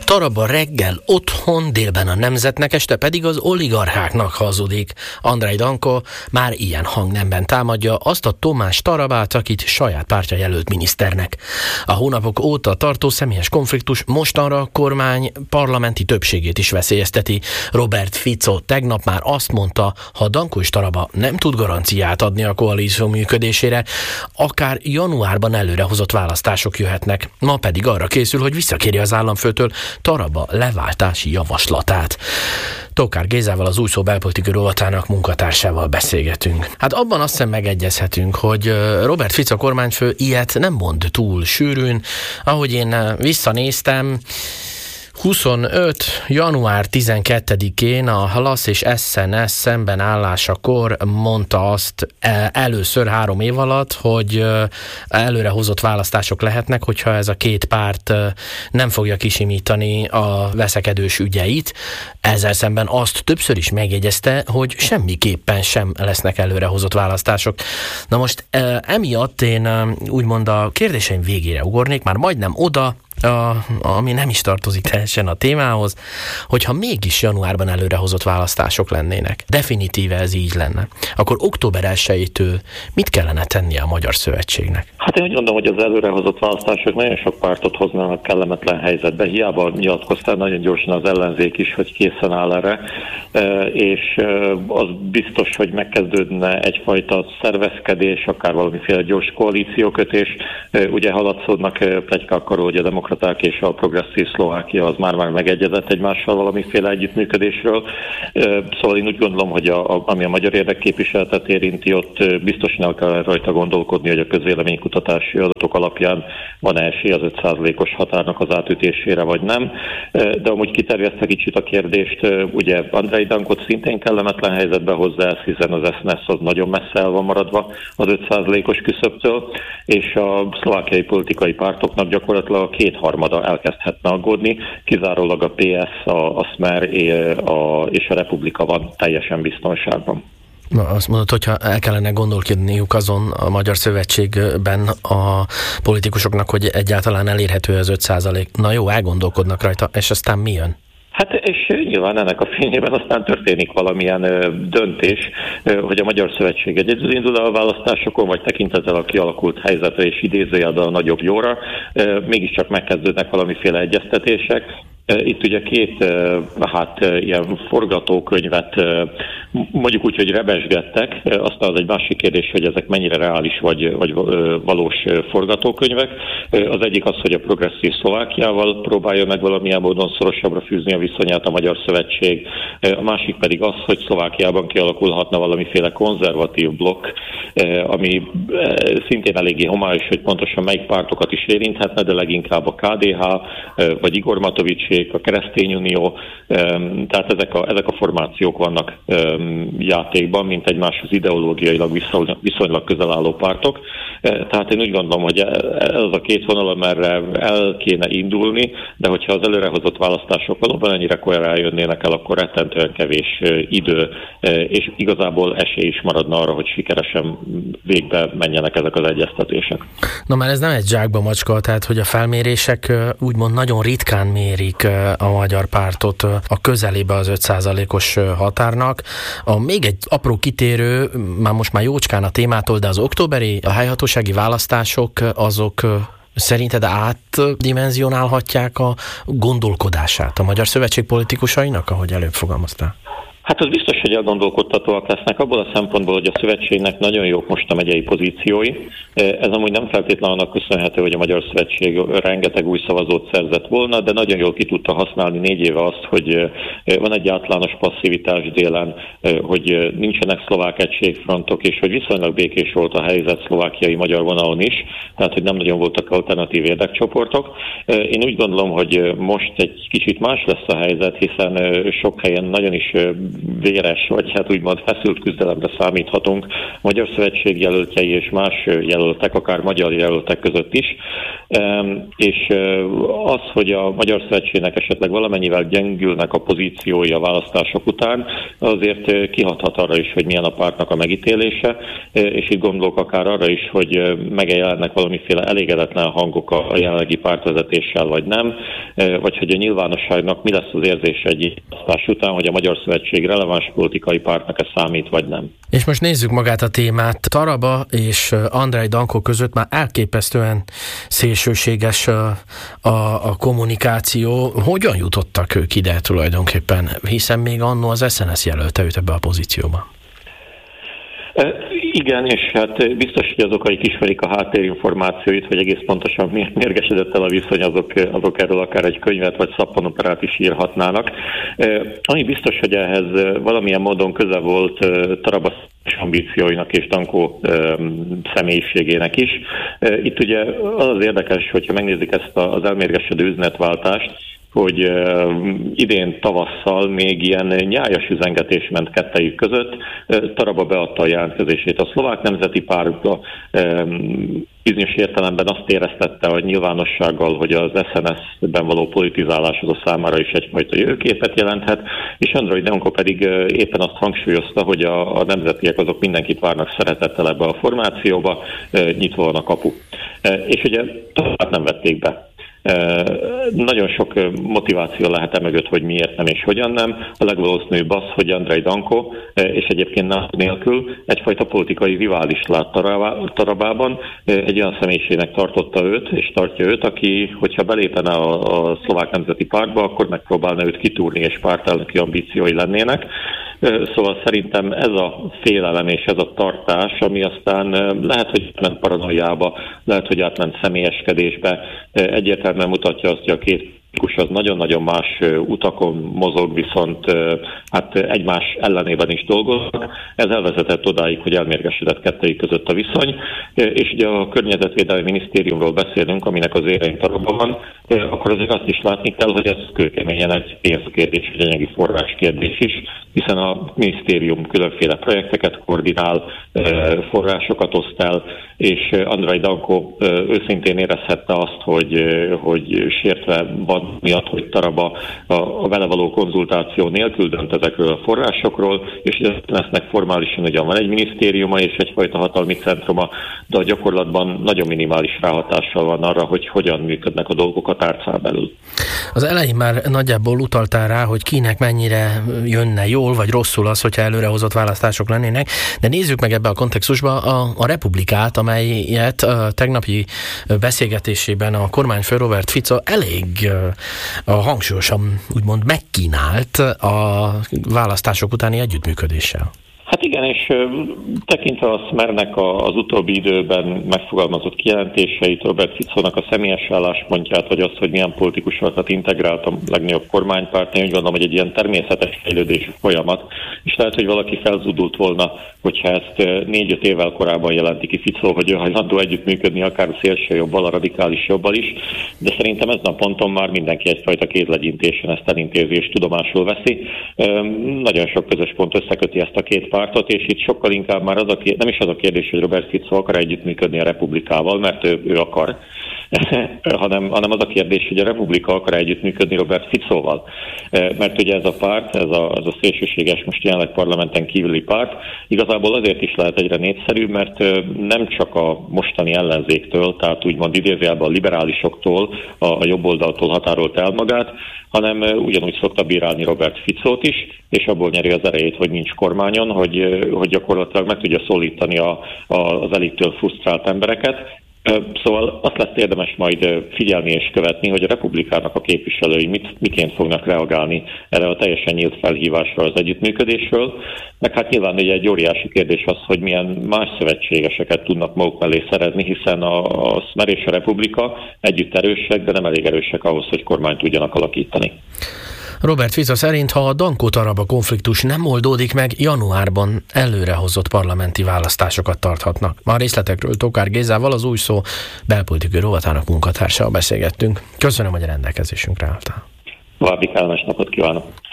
Taraba reggel otthon, délben a Nemzetnek, este pedig az oligarcháknak hazudik. Andrej Danko már ilyen hangnemben támadja azt a Tomás Tarabát, akit saját pártja jelölt miniszternek. A hónapok óta tartó személyes konfliktus mostanra a kormány parlamenti többségét is veszélyezteti. Robert Fico tegnap már azt mondta, ha Danko és Taraba nem tud garanciát adni a koalíció működésére, akár januárban előrehozott választások jöhetnek. Ma pedig arra készül, hogy visszakéri az államfőtől Taraba leváltási javaslatát. Tókár Gézával, az Új Szó belpolitikai rovatának munkatársával beszélgetünk. Hát abban azt hiszem megegyezhetünk, hogy Robert Fico kormányfő ilyet nem mond túl sűrűn. Ahogy én visszanéztem, 25. január 12-én a HLASZ és SNS szembenállásakor mondta azt először 3 év alatt, hogy előrehozott választások lehetnek, hogyha ez a két párt nem fogja kisimítani a veszekedős ügyeit. Ezzel szemben azt többször is megjegyezte, hogy semmiképpen sem lesznek előrehozott választások. Na most emiatt én úgymond a kérdéseim végére ugornék, már majdnem oda, ami nem is tartozik teljesen a témához, hogyha mégis januárban előrehozott választások lennének, definitíve ez így lenne, akkor október 1-től mit kellene tennie a Magyar Szövetségnek? Hát én úgy gondolom, hogy az előrehozott választások nagyon sok pártot hoznának kellemetlen helyzetbe. Hiába nyilatkoztál nagyon gyorsan az ellenzék is, hogy készen áll erre, és az biztos, hogy megkezdődne egyfajta szervezkedés, akár valamiféle gyors koalíciókötés. Ugye haladszódnak pletykák arról, hogy a demokraták és a progresszív Szlovákia az már megegyezett egymással valamiféle együttműködésről. Szóval én úgy gondolom, hogy ami a magyar érdekképviseletet érinti, ott biztosan el kell rajta gondolkodni, hogy a közvéleménykutatási adatok alapján van esély az 5%-os határnak az átütésére, vagy nem. De amúgy kiterjeszte kicsit a kérdést, ugye Andrej Dankot szintén kellemetlen helyzetbe hozza ezt, hiszen az SNS az nagyon messze el van maradva az 5%-os küszöbtől, és a szlovákiai politikai pártoknak gyakorlatilag a 2/3 elkezdhetne aggódni, kizárólag a PS, a Smer és a Republika van teljesen biztonságban. Azt mondod, hogyha el kellene gondolkodniuk azon a Magyar Szövetségben a politikusoknak, hogy egyáltalán elérhető az 5%. Na jó, elgondolkodnak rajta, és aztán mi jön? Hát és nyilván ennek a fényében aztán történik valamilyen döntés, hogy a Magyar Szövetség egyedül indul a választásokon, vagy tekintettel a kialakult helyzetre és idézőjelben a nagyobb jóra, mégiscsak megkezdődnek valamiféle egyeztetések. Itt ugye 2 ilyen forgatókönyvet mondjuk úgy, hogy rebesgettek, aztán az egy másik kérdés, hogy ezek mennyire reális vagy valós forgatókönyvek. Az egyik az, hogy a progresszív Szlovákiával próbálja meg valamilyen módon szorosabbra fűzni a viszonyát a Magyar Szövetség. A másik pedig az, hogy Szlovákiában kialakulhatna valamiféle konzervatív blokk, ami szintén eléggé homályos, hogy pontosan melyik pártokat is érinthetne, de leginkább a KDH vagy Igor Matovics, a Keresztényunió, tehát ezek a formációk vannak játékban, mint egymáshoz ideológiailag viszonylag közel álló pártok. Tehát én úgy gondolom, hogy ez a 2 vonal, amerre el kéne indulni, de hogyha az előrehozott választások valóban ennyire korán jönnének el, akkor rettentően kevés idő, és igazából esély is maradna arra, hogy sikeresen végbe menjenek ezek az egyeztetések. Na már ez nem egy zsákba macska, tehát hogy a felmérések úgymond nagyon ritkán mérik a magyar pártot a közelébe az 5%-os határnak. Még egy apró kitérő, most már jócskán a témától, de az októberi, a helyhatósági választások, azok szerinted átdimenzionálhatják a gondolkodását a Magyar Szövetség politikusainak, ahogy előbb fogalmaztál? Hát az biztos, hogy elgondolkodtatóak lesznek abból a szempontból, hogy a szövetségnek nagyon jók most a megyei pozíciói. Ez amúgy nem feltétlenül annak köszönhető, hogy a Magyar Szövetség rengeteg új szavazót szerzett volna, de nagyon jól ki tudta használni 4 éve azt, hogy van egy általános passzivitás délen, hogy nincsenek szlovák egységfrontok, és hogy viszonylag békés volt a helyzet szlovákiai magyar vonalon is, tehát hogy nem nagyon voltak alternatív érdekcsoportok. Én úgy gondolom, hogy most egy kicsit más lesz a helyzet, hiszen sok helyen nagyon is véres, vagy hát úgymond feszült küzdelemre számíthatunk Magyar Szövetség jelöltjei és más jelöltek, akár magyar jelöltek között is. És az, hogy a Magyar Szövetségnek esetleg valamennyivel gyengülnek a pozíciói a választások után, azért kihathat arra is, hogy milyen a pártnak a megítélése, és itt gondolok akár arra is, hogy megjelennek valamiféle elégedetlen hangok a jelenlegi pártvezetéssel, vagy nem, vagy hogy a nyilvánosságnak mi lesz az érzése egy választás után, hogy a Magyar Szövetség releváns politikai pártnak számít, vagy nem. És most nézzük magát a témát. Taraba és Andrej Danko között már elképesztően szélsőséges a kommunikáció. Hogyan jutottak ők ide tulajdonképpen? Hiszen még annó az SNS jelölte őt ebbe a pozícióba. Igen, és hát biztos, hogy az okaik ismerik a háttérinformációit, hogy egész pontosan miért mérgesedett el a viszony, azok erről akár egy könyvet vagy szappanoperát is írhatnának. Ami biztos, hogy ehhez valamilyen módon köze volt Taraba ambícióinak és Danko személyiségének is. Itt ugye az érdekes, hogyha megnézik ezt az elmérgesedő üzenetváltást, hogy idén tavasszal még ilyen nyájas üzengetés ment kettejük között. Taraba beadta a jelentkezését a Szlovák Nemzeti Pártba, bizonyos értelemben azt éreztette a nyilvánossággal, hogy az SNS-ben való politizálás az a számára is egyfajta jövőképet jelenthet, és Andrej Danko pedig éppen azt hangsúlyozta, hogy a nemzetiek azok mindenkit várnak szeretettel ebbe a formációba, nyitva van a kapu. És ugye tovább nem vették be. Nagyon sok motiváció lehet emögött, hogy miért nem és hogyan nem. A legvalószínűbb az, hogy Andrej Danko, és egyébként nélkül egyfajta politikai rivális lát Tarabában. Egy olyan személyiségnek tartotta őt, és tartja őt, aki, hogyha belépene a Szlovák Nemzeti Pártba, akkor megpróbálna őt kitúrni, és pártelnöki ambíciói lennének. Szóval szerintem ez a félelem és ez a tartás, ami aztán lehet, hogy átment paranoiába, lehet, hogy átment személyeskedésbe, egyértelműen mutatja azt, hogy a két az nagyon-nagyon más utakon mozog, viszont hát egymás ellenében is dolgoznak. Ez elvezetett odáig, hogy elmérgesedett kettőjük között a viszony, és ugye a Környezetvédelmi Minisztériumról beszélünk, aminek az érein Taraba van, akkor azért azt is látni kell, hogy ez kőkeményen egy pénzkérdés, egy anyagi forráskérdés is, hiszen a minisztérium különféle projekteket koordinál, forrásokat oszt el, és Andrej Danko őszintén érezhette azt, hogy sértve van miatt, hogy Taraba a vele való konzultáció nélkül dönt ezekről a forrásokról, és lesznek formálisan ugyan van egy minisztériuma és egyfajta hatalmi centruma, de a gyakorlatban nagyon minimális ráhatással van arra, hogy hogyan működnek a dolgok a tárcán belül. Az elején már nagyjából utaltál rá, hogy kinek mennyire jönne jól vagy rosszul az, hogyha előrehozott választások lennének, de nézzük meg ebbe a kontextusba a Republikát, amelyet tegnapi beszélgetésében a kormányfő Robert Fico elég hangsúlyosan úgymond megkínált a választások utáni együttműködéssel. Hát igen, és tekintve a Smernek az utóbbi időben megfogalmazott kijelentéseit, Robert Ficónak a személyes álláspontját, vagy azt, hogy milyen politikusokat integrált a legnagyobb kormánypárt, én úgy gondolom, hogy egy ilyen természetes fejlődésű folyamat, és lehet, hogy valaki felzudult volna, hogyha ezt 4-5 évvel korábban jelenti ki Ficó, hogy ő hajlandó együttműködni akár a szélső jobbal, a radikális jobbal is, de szerintem ezen a ponton már mindenki egyfajta kézlegyintésen ezt elintézést tudomásul veszi. Nagyon sok közös pont összeköti ezt a két pártot, és itt sokkal inkább már nem is az a kérdés, hogy Robert Fico akar együttműködni a Republikával, mert ő akar, hanem az a kérdés, hogy a Republika akar együttműködni Robert Ficóval. Mert ugye ez a párt, ez a szélsőséges, most jelenleg parlamenten kívüli párt, igazából azért is lehet egyre népszerűbb, mert nem csak a mostani ellenzéktől, tehát úgymond idézőjelben a liberálisoktól, a jobb oldaltól határolt el magát, hanem ugyanúgy szokta bírálni Robert Ficót is, és abból nyeri az erejét, hogy nincs kormányon, hogy gyakorlatilag meg tudja szólítani az elittől frusztrált embereket. Szóval azt lesz érdemes majd figyelni és követni, hogy a Republikának a képviselői miként fognak reagálni erre a teljesen nyílt felhívásra az együttműködésről. Meg hát nyilván ugye egy óriási kérdés az, hogy milyen más szövetségeseket tudnak maguk mellé szerezni, hiszen a Smer és a Republika együtt erősek, de nem elég erősek ahhoz, hogy kormányt tudjanak alakítani. Robert Fico szerint, ha a Danko-Taraba konfliktus nem oldódik meg, januárban előrehozott parlamenti választásokat tarthatnak. Ma a részletekről Tokár Gézával, az Új Szó belpolitikai rovatának munkatársával beszélgettünk. Köszönöm, hogy a rendelkezésünkre álltál. További kellemes napot kívánok!